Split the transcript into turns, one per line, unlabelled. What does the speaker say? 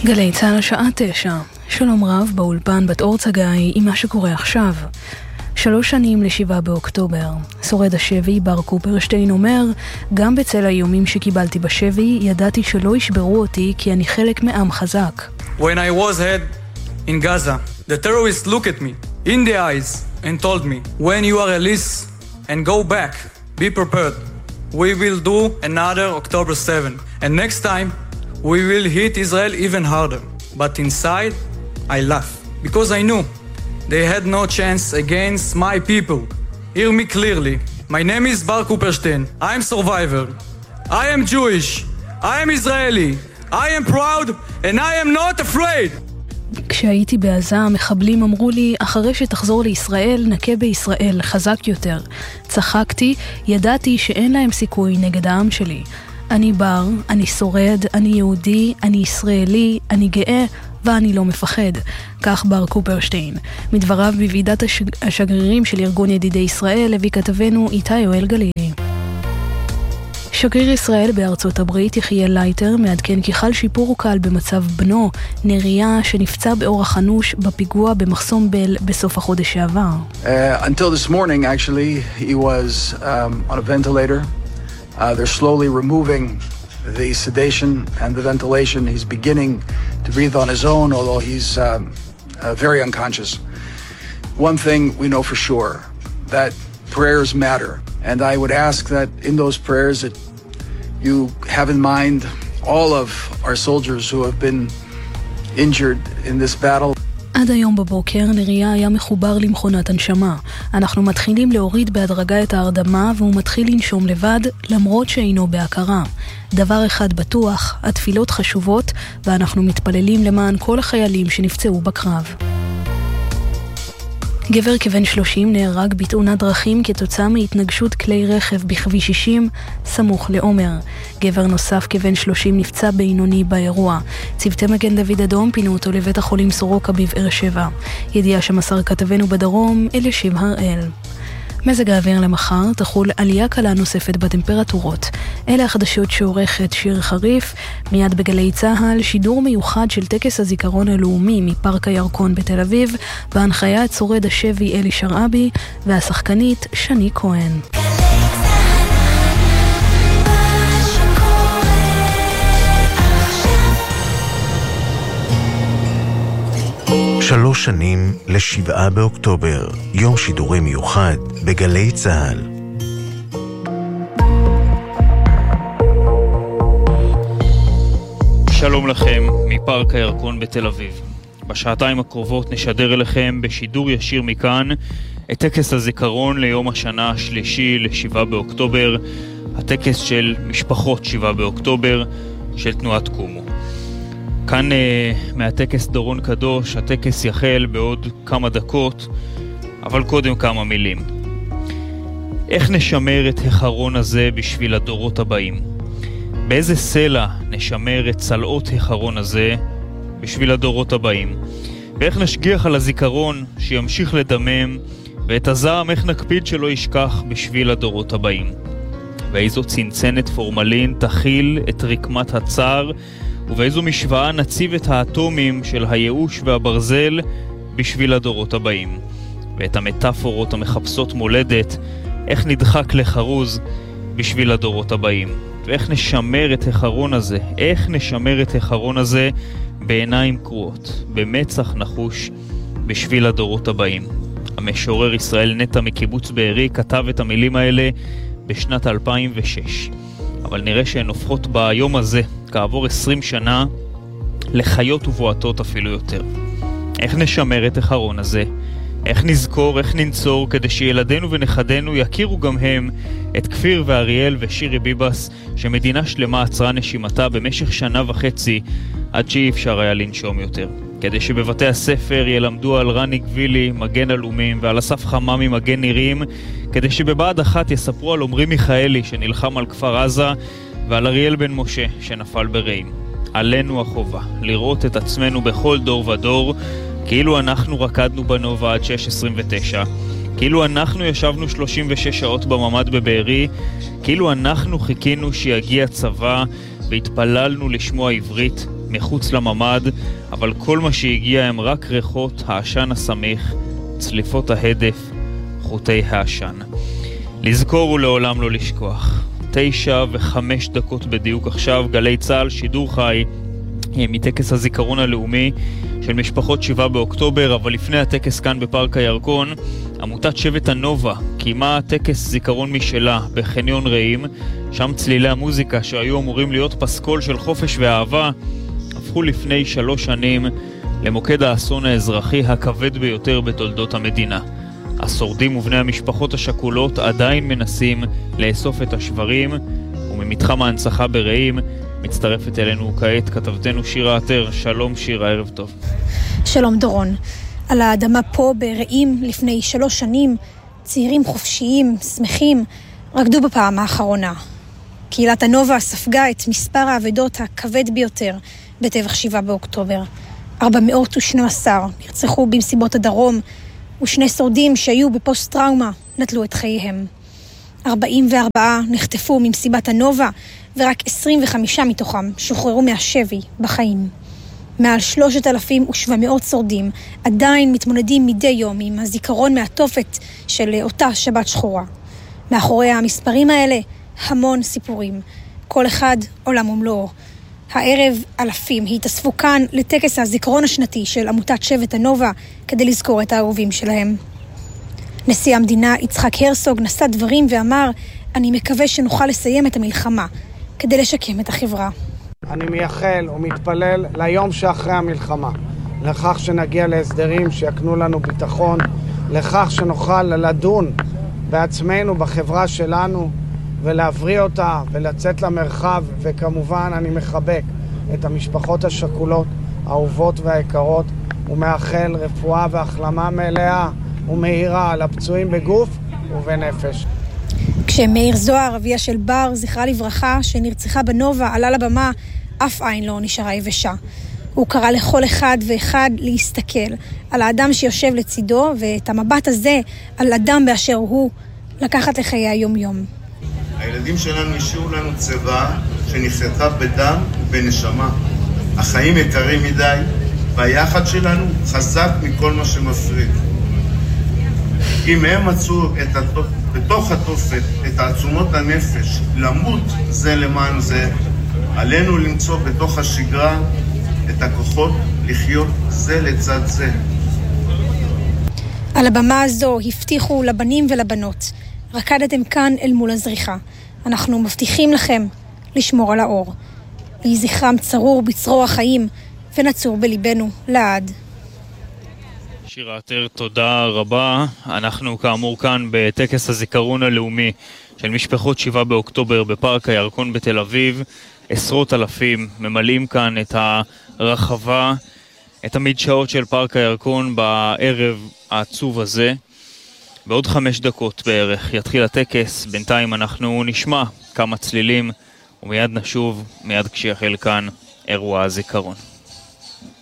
גלי צהל השעה 9. שלום רב באולפן בת אור צגאי עם מה שקורה עכשיו. 3 שנים ל7 באוקטובר. שורד השבי בר קופרשטיין אומר, גם בצל האיומים שקיבלתי בשבי, ידעתי שלא ישברו אותי כי אני חלק מעם חזק.
When I was head in Gaza, the terrorists looked at me in the eyes and told me, when you are released and go back, be prepared. We will do another October 7. And next time, we will hit Israel even harder. But inside, I laugh. Because I knew they had no chance against my people. Hear me clearly. My name is Bar Kuperstein. I am survivor. I am Jewish. I am Israeli. I am proud and I am not afraid.
כשהייתי בעזה, המחבלים אמרו לי, אחרי שתחזור לישראל, נקה בישראל, חזק יותר. צחקתי, ידעתי שאין להם סיכוי נגד העם שלי. אני בר, אני שורד, אני יהודי, אני ישראלי, אני גאה, ואני לא מפחד. כך בר קופרשטיין. מדבריו בוועידת השגרירים של ארגון ידידי ישראל, הביא כתבנו איתי יואל גלילי. שגריר ישראל בארצות הברית יחיאל לייטר מעדכן כי חל שיפור קל במצב בנו, נריה שנפצע באורח אנוש בפיגוע במחסום בל בסוף החודש שעבר.
Until this morning, actually, he was on a ventilator. They're slowly removing the sedation and the ventilation. He's beginning to breathe on his own, although he's very unconscious. One thing we know for sure, that prayers matter. And I would ask that in those prayers that you have in mind all of our soldiers who have been injured in this battle.
עד היום בבוקר נריה היה מחובר למכונת הנשמה. אנחנו מתחילים להוריד בהדרגה את ההרדמה והוא מתחיל לנשום לבד למרות שאינו בהכרה. דבר אחד בטוח, התפילות חשובות ואנחנו מתפללים למען כל החיילים שנפצעו בקרב. גבר כבן 30 נהרג בתאונת דרכים כתוצאה מהתנגשות כלי רכב בכביש 60 סמוך לעומר. גבר נוסף כבן 30 נפצע בינוני באירוע. צוותי מגן דוד אדום פינו אותו לבית החולים סורוקה בבאר שבע. ידיעה שמסר כתבנו בדרום אלישיב הראל. מזג האוויר למחר תחול עלייה קלה נוספת בטמפרטורות. אלה החדשות שעורכת שיר חריף. מיד בגלי צהל שידור מיוחד של טקס הזיכרון הלאומי מפארק הירקון בתל אביב, בהנחיית שורד השבי אלי שרעבי והשחקנית שני כהן.
3 שנים ל7 באוקטובר, יום שידורי מיוחד בגלי צהל.
שלום לכם מפארק הירקון בתל אביב. בשעתיים הקרובות נשדר אליכם בשידור ישיר מכאן את טקס הזיכרון ליום השנה השלישי ל7 באוקטובר, הטקס של משפחות 7 באוקטובר של תנועת קומו. כאן מהטקס דורון קדוש, הטקס יחל בעוד כמה דקות, אבל קודם כמה מילים. איך נשמר את החרון הזה בשביל הדורות הבאים? באיזה סלע נשמר את צלעות החרון הזה בשביל הדורות הבאים? ואיך נשגיח על הזיכרון שימשיך לדמם, ואת הזעם איך נקפיד שלא ישכח בשביל הדורות הבאים? ואיזו צנצנת פורמלין תכיל את רקמת הצער, ובאיזו משוואה נציב את האטומים של הייאוש והברזל בשביל הדורות הבאים. ואת המטאפורות המחפשות מולדת, איך נדחק לחרוז בשביל הדורות הבאים. ואיך נשמר את החרון הזה, איך נשמר את החרון הזה בעיניים קרועות, במצח נחוש בשביל הדורות הבאים. המשורר ישראל נטע מקיבוץ בארי כתב את המילים האלה בשנת 2006. אבל נראה שהן הופכות ביום הזה, כעבור 20 שנה, לחיות ובועטות אפילו יותר. איך נשמר את החרון הזה? איך נזכור, איך ננצור, כדי שילדינו ונכדינו יכירו גם הם את כפיר ואריאל ושירי ביבס, שמדינה שלמה עצרה נשימתה במשך 1.5 שנה עד שאי אפשר היה לנשום יותר. כדי שבבתי הספר ילמדו על רני גבילי, מגן אלומים, ועל אסף חממי, מגן נירים, כדי שבבעד אחת יספרו על עומרי מיכאלי שנלחם על כפר עזה, ועל אריאל בן משה שנפל ברעים. עלינו החובה לראות את עצמנו בכל דור ודור, כאילו אנחנו רקדנו בנובה עד 6:29, כאילו אנחנו ישבנו 36 שעות בממד בבארי, כאילו אנחנו חיכינו שיגיע צבא והתפללנו לשמוע עברית מחוץ לממד, אבל כל מה שהגיע הם רק ריחות העשן הסמיך, צליפות ההדף, חוטי העשן. לזכור ולעולם לא לשכוח. 9:05 בדיוק עכשיו, גלי צהל, שידור חי מטקס הזיכרון הלאומי של משפחות 7 באוקטובר, אבל לפני הטקס כאן בפארק הירקון, עמותת שבט הנובה קיימה טקס זיכרון משלה בחניון רעים. שם צלילי המוזיקה שהיו אמורים להיות פסקול של חופש ואהבה הפכו לפני 3 שנים למוקד האסון האזרחי הכבד ביותר בתולדות המדינה. השורדים ובני המשפחות השכולות עדיין מנסים לאסוף את השברים, וממתחם ההנצחה ברעים מצטרפת אלינו כעת כתבתנו שירה עטר. שלום שירה, ערב טוב.
שלום דורון. על האדמה פה ברעים לפני 3 שנים, צעירים חופשיים, שמחים, רקדו בפעם האחרונה. קהילת הנובה ספגה את מספר העבדות הכבד ביותר בטבח 7 באוקטובר. 412 נרצחו במסיבות הדרום, ו2 שורדים שהיו בפוסט-טראומה נטלו את חייהם. 44 נחטפו ממסיבת הנובה, ורק 25 מתוכם שוחררו מהשבי בחיים. מעל 3,700 שורדים עדיין מתמודדים מדי יום עם הזיכרון מהתופת של אותה שבת שחורה. מאחורי המספרים האלה המון סיפורים, כל אחד עולם ומלואו. הערב אלפים התאספו כאן לטקס הזיכרון השנתי של עמותת שבט הנובה כדי לזכור את האהובים שלהם. נשיא המדינה יצחק הרצוג נשא דברים ואמר, אני מקווה שנוכל לסיים את המלחמה כדי לשקם את החברה.
אני מייחל ומתפלל ליום שאחרי המלחמה, לכך שנגיע להסדרים שיקנו לנו ביטחון, לכך שנוכל לדון בעצמנו בחברה שלנו ולהבריא אותה ולצאת למרחב, וכמובן אני מחבק את המשפחות השכולות, האהובות והיקרות, ומאחל רפואה והחלמה מלאה ומהירה לפצועים בגוף ובנפש.
כשמאיר זוהר, אביה של בר, זכרה לברכה, שנרצחה בנובה, עלה לבמה, אף עין לא נשארה יבשה. הוא קרא לכל אחד ואחד להסתכל על האדם שיושב לצידו, ואת המבט הזה על אדם באשר הוא, לקחת לחיי היום-יום.
הילדים שלנו השאירו לנו צבא שנכתב בדם ובנשמה. החיים יקרים מדי, והיחד שלנו חזק מכל מה שמפריד. אם הם מצאו בתוך התופת את תעצומות הנפש למות זה למען זה, עלינו למצוא בתוך השגרה את הכוחות לחיות זה לצד זה.
על הבמה הזו הבטיחו לבנים ולבנות, רקדתם כאן אל מול הזריחה. אנחנו מבטיחים לכם לשמור על האור. יהי זכרם צרור בצרור החיים ונצור בליבנו לעד.
שירה עטר, תודה רבה. אנחנו כאמור כאן בטקס הזיכרון הלאומי של משפחות 7 באוקטובר בפארק הירקון בתל אביב. עשרות אלפים ממלאים כאן את הרחבה, את המדשאות של פארק הירקון בערב העצוב הזה. בעוד 5 דקות בערך יתחיל הטקס. בינתיים אנחנו נשמע כמה צלילים ומיד נשוב, מיד כשיחל כאן אירוע הזיכרון.